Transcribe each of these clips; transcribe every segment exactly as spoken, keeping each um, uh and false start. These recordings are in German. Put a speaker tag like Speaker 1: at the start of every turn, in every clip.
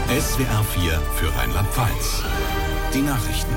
Speaker 1: S W R vier für Rheinland-Pfalz. Die Nachrichten.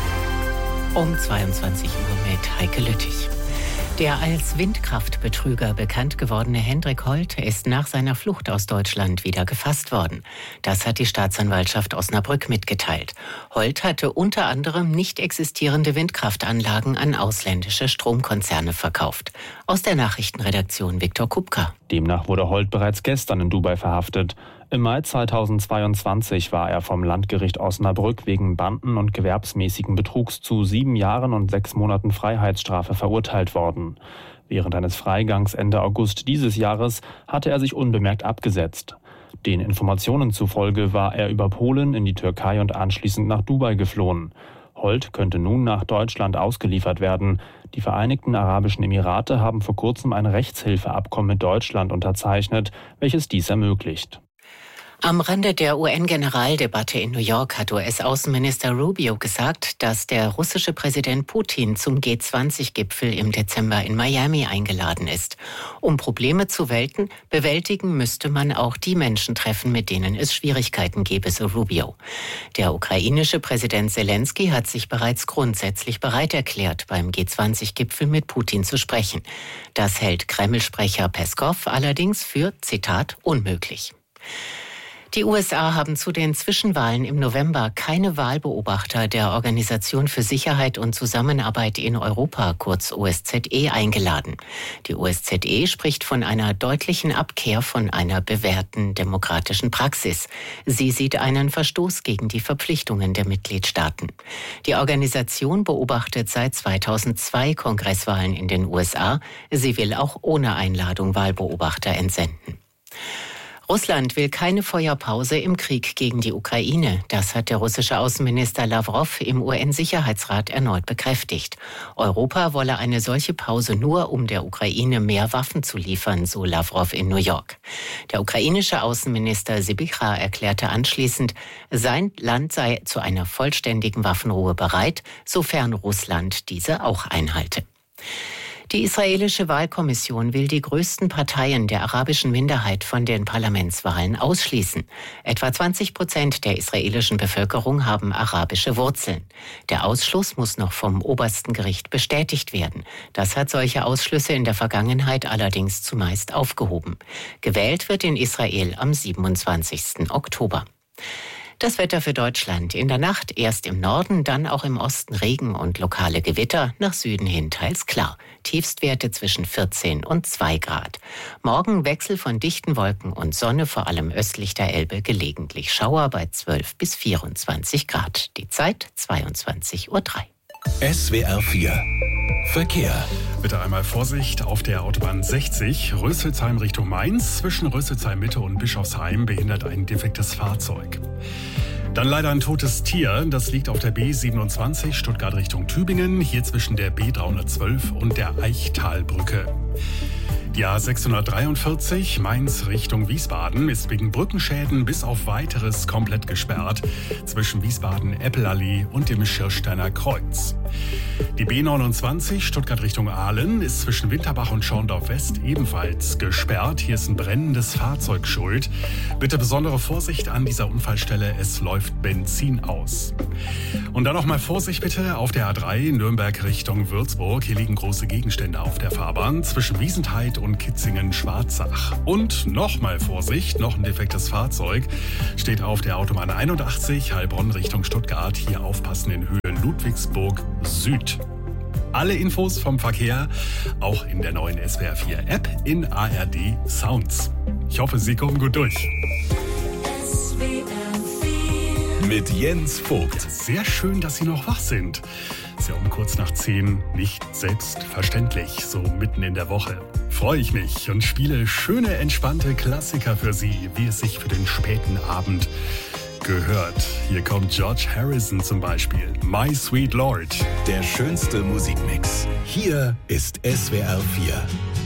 Speaker 2: Um zweiundzwanzig Uhr mit Heike Lüttich. Der als Windkraftbetrüger bekannt gewordene Hendrik Holt ist nach seiner Flucht aus Deutschland wieder gefasst worden. Das hat die Staatsanwaltschaft Osnabrück mitgeteilt. Holt hatte unter anderem nicht existierende Windkraftanlagen an ausländische Stromkonzerne verkauft. Aus der Nachrichtenredaktion Viktor Kupka.
Speaker 3: Demnach wurde Holt bereits gestern in Dubai verhaftet. Im Mai zweitausendzweiundzwanzig war er vom Landgericht Osnabrück wegen Banden- und gewerbsmäßigen Betrugs zu sieben Jahren und sechs Monaten Freiheitsstrafe verurteilt worden. Während eines Freigangs Ende August dieses Jahres hatte er sich unbemerkt abgesetzt. Den Informationen zufolge war er über Polen in die Türkei und anschließend nach Dubai geflohen. Holt könnte nun nach Deutschland ausgeliefert werden. Die Vereinigten Arabischen Emirate haben vor kurzem ein Rechtshilfeabkommen mit Deutschland unterzeichnet, welches dies ermöglicht.
Speaker 2: Am Rande der U N-Generaldebatte in New York hat U S-Außenminister Rubio gesagt, dass der russische Präsident Putin zum G zwanzig Gipfel im Dezember in Miami eingeladen ist. Um Probleme zu welten, bewältigen müsste man auch die Menschen treffen, mit denen es Schwierigkeiten gäbe, so Rubio. Der ukrainische Präsident Zelensky hat sich bereits grundsätzlich bereit erklärt, beim G zwanzig Gipfel mit Putin zu sprechen. Das hält Kreml-Sprecher Peskow allerdings für, Zitat, unmöglich. Die U S A haben zu den Zwischenwahlen im November keine Wahlbeobachter der Organisation für Sicherheit und Zusammenarbeit in Europa, kurz O S Z E, eingeladen. Die O S Z E spricht von einer deutlichen Abkehr von einer bewährten demokratischen Praxis. Sie sieht einen Verstoß gegen die Verpflichtungen der Mitgliedstaaten. Die Organisation beobachtet seit zweitausendzwei Kongresswahlen in den U S A. Sie will auch ohne Einladung Wahlbeobachter entsenden. Russland will keine Feuerpause im Krieg gegen die Ukraine. Das hat der russische Außenminister Lawrow im U N-Sicherheitsrat erneut bekräftigt. Europa wolle eine solche Pause nur, um der Ukraine mehr Waffen zu liefern, so Lawrow in New York. Der ukrainische Außenminister Sybiha erklärte anschließend, sein Land sei zu einer vollständigen Waffenruhe bereit, sofern Russland diese auch einhalte. Die israelische Wahlkommission will die größten Parteien der arabischen Minderheit von den Parlamentswahlen ausschließen. Etwa zwanzig Prozent der israelischen Bevölkerung haben arabische Wurzeln. Der Ausschluss muss noch vom obersten Gericht bestätigt werden. Das hat solche Ausschlüsse in der Vergangenheit allerdings zumeist aufgehoben. Gewählt wird in Israel am siebenundzwanzigsten Oktober. Das Wetter für Deutschland. In der Nacht erst im Norden, dann auch im Osten Regen und lokale Gewitter, nach Süden hin teils klar. Tiefstwerte zwischen vierzehn und zwei Grad. Morgen Wechsel von dichten Wolken und Sonne, vor allem östlich der Elbe gelegentlich Schauer bei zwölf bis vierundzwanzig Grad. Die Zeit zweiundzwanzig Uhr drei.
Speaker 1: S W R vier Verkehr.
Speaker 4: Bitte einmal Vorsicht auf der Autobahn sechzig, Rösselsheim Richtung Mainz. Zwischen Rösselsheim Mitte und Bischofsheim behindert ein defektes Fahrzeug. Dann leider ein totes Tier. Das liegt auf der B siebenundzwanzig, Stuttgart Richtung Tübingen. Hier zwischen der B dreihundertzwölf und der Eichtalbrücke. Die A sechshundertdreiundvierzig, Mainz Richtung Wiesbaden, ist wegen Brückenschäden bis auf Weiteres komplett gesperrt. Zwischen Wiesbaden-Eppelallee und dem Schirsteiner Kreuz. Die B neunundzwanzig, Stuttgart Richtung Aalen, ist zwischen Winterbach und Schorndorf West ebenfalls gesperrt. Hier ist ein brennendes Fahrzeug schuld. Bitte besondere Vorsicht an dieser Unfallstelle, es läuft Benzin aus. Und dann noch mal Vorsicht bitte auf der A drei, Nürnberg Richtung Würzburg. Hier liegen große Gegenstände auf der Fahrbahn zwischen Wiesentheit und Kitzingen-Schwarzach. Und nochmal Vorsicht, noch ein defektes Fahrzeug steht auf der Autobahn einundachtzig, Heilbronn Richtung Stuttgart. Hier aufpassen in Höhe Ludwigsburg Süd. Alle Infos vom Verkehr auch in der neuen S W R vier App in A R D Sounds. Ich hoffe, Sie kommen gut durch.
Speaker 1: S W R vier mit Jens Vogt.
Speaker 4: Sehr schön, dass Sie noch wach sind. Ist ja um kurz nach zehn nicht selbstverständlich, so mitten in der Woche. Freue ich mich und spiele schöne, entspannte Klassiker für Sie, wie es sich für den späten Abend gehört. Hier kommt George Harrison zum Beispiel. My Sweet Lord.
Speaker 1: Der schönste Musikmix. Hier ist S W R vier.